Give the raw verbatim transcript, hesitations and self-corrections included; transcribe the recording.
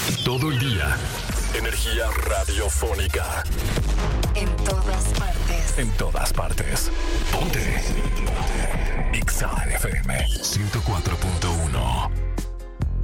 Todo el día. Energía radiofónica. En todas partes. En todas partes. Ponte. Ponte. X A F M ciento cuatro